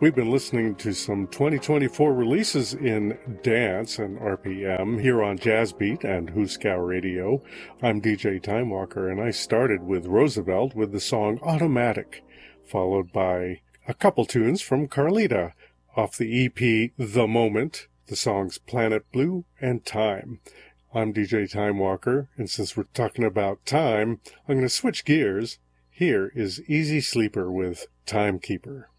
We've been listening to some 2024 releases in dance and RPM here on Jazz Beat and Huskow Radio. I'm DJ Timewalker, and I started with Roosevelt with the song Automatic, followed by a couple tunes from Carlita off the EP The Moment, the songs Planet Blue and Time. I'm DJ Timewalker, and since we're talking about time, I'm going to switch gears. Here is Easy Sleeper with Timekeeper.